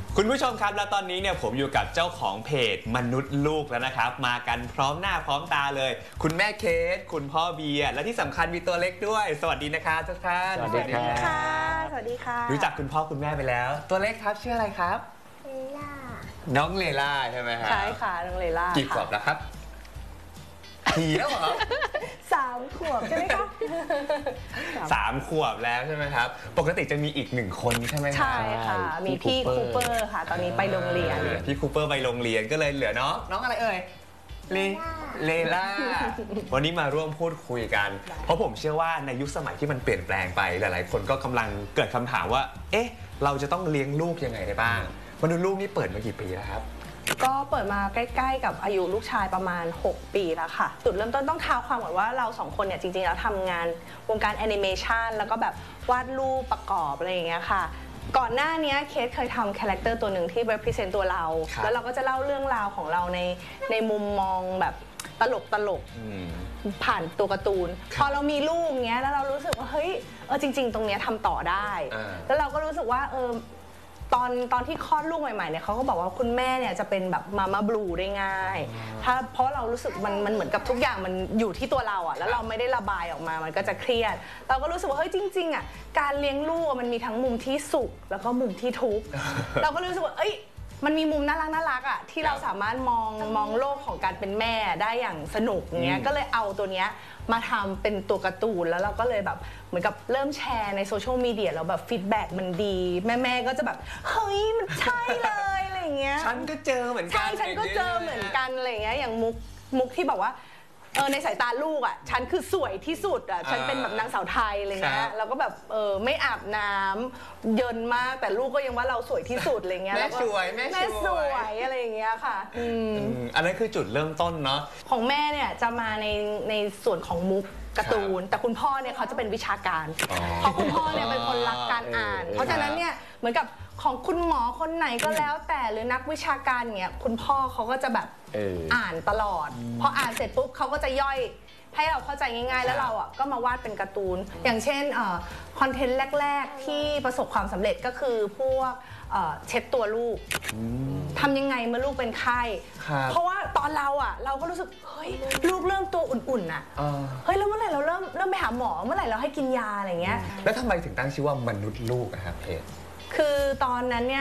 คุณผู้ชมครับและตอนนี้เนี่ยผมอยู่กับเจ้าของเพจมนุษย์ลูกแล้วนะครับมากันพร้อมหน้าพร้อมตาเลยคุณแม่เคสคุณพ่อเบียร์และที่สำคัญมีตัวเล็กด้วยสวัสดีนะครับทุกท่านสวัสดีค่ะสวัสดีค่ะรู้จักคุณพ่อคุณแม่ไปแล้วตัวเล็กครับชื่ออะไรครับเลล่าน้องเลล่าใช่ไหมครับใช่ค่ะน้องเลล่ากี่ขวบแล้วครับ4แล้วเหรอ 3 ขวบใช่ไหมคะ 3 ขวบแล้วใช่ไหมครับปกติจะมีอีก1 คนใช่ไหมครับใช่ค่ะมีพี่คูเปอร์ค่ะตอนนี้ไปโรงเรียนพี่คูเปอร์ไปโรงเรียนก็เลยเหลือน้องอะไรเอ่ยเลล่าวันนี้มาร่วมพูดคุยกันเพราะผมเชื่อว่าในยุคสมัยที่มันเปลี่ยนแปลงไปหลายๆคนก็กำลังเกิดคำถามว่าเอ๊ะเราจะต้องเลี้ยงลูกยังไงได้บ้างมนุษย์ลูกนี่เปิดมากี่ปีแล้วครับก็เปิดมาใกล้ๆกับอายุลูกชายประมาณ6 ปีแล้วค่ะจุดเริ่มต้นต้องเท้าความก่อนว่าเรา2 คนเนี่ยจริงๆแล้วทำงานวงการแอนิเมชันแล้วก็แบบวาดรูปประกอบอะไรอย่างเงี้ยค่ะก่อนหน้านี้เคสเคยทำคาแรคเตอร์ตัวหนึ่งที่ represent ตัวเราแล้วเราก็จะเล่าเรื่องราวของเราในมุมมองแบบตลกผ่านตัวการ์ตูนพอเรามีลูกเงี้ยแล้วเรารู้สึกว่าเฮ้ยจริงๆตรงเนี้ยทำต่อได้แล้วเราก็รู้สึกว่าตอนที่คลอดลูกใหม่ๆเนี่ยเขาก็บอกว่าคุณแม่เนี่ยจะเป็นแบบมาม่าบลูได้ง่ายเพราะเรารู้สึกมันเหมือนกับทุกอย่างมันอยู่ที่ตัวเราอ่ะแล้วเราไม่ได้ระบายออกมามันก็จะเครียดเราก็รู้สึกว่าเฮ้ยจริงๆอ่ะการเลี้ยงลูกมันมีทั้งมุมที่สุขแล้วก็มุมที่ทุกข์เราก็รู้สึกว่ามันมีมุมน่ารักอ่ะที่เราสามารถมองโลกของการเป็นแม่ได้อย่างสนุกเงี้ยก็เลยเอาตัวเนี้ยมาทำเป็นตัวการ์ตูนแล้วเราก็เลยแบบเหมือนกับเริ่มแชร์ในโซเชียลมีเดียแล้วแบบฟีดแบ็กมันดีแม่ก็จะแบบเฮ้ยมันใช่เลยอะไรเงี้ยฉันก็เจอเหมือนกันใช่ฉันก็เจอเหมือนกันอะไรเงี้ยอย่างมุกที่บอกว่าในสายตาลูกอ่ะฉันคือสวยที่สุดอ่ะฉันเป็นแบบนางสาวไทยอะไรเงี้ยแล้วก็แบบไม่อาบน้ำเยินมากแต่ลูกก็ยังว่าเราสวยที่สุดอะไรเงี้ยแม่สวยอะไรอย่างเงี้ยค่ะอันนั้นคือจุดเริ่มต้นเนาะของแม่เนี่ยจะมาในส่วนของมุกการ์ตูนแต่คุณพ่อเนี่ยเขาจะเป็นวิชาการเพราะคุณพ่อเนี่ยเป็นคนรักการอ่านเพราะฉะนั้นเนี่ยเหมือนกับของคุณหมอคนไหนก็แล้วแต่หรือนักวิชาการเนี่ยคุณพ่อเขาก็จะแบบอ่านตลอดพออ่านเสร็จปุ๊บเขาก็จะย่อยให้เราเข้าใจง่ายๆแล้วเราอ่ะก็มาวาดเป็นการ์ตูนอย่างเช่นคอนเทนต์แรกๆที่ประสบความสำเร็จก็คือพวกเช็ดตัวลูกทำยังไงเมื่อลูกเป็นไข้เพราะว่าตอนเราอ่ะเราก็รู้สึกเฮ้ยลูกเริ่มตัวอุ่นๆอ่ะเฮ้ยแล้วเมื่อไหร่เราเริ่มไปหาหมอเมื่อไหร่เราให้กินยาอะไรเงี้ยแล้วทำไมถึงตั้งชื่อว่ามนุษย์ลูกอะครับเพจคือตอนนั้นเนี่ย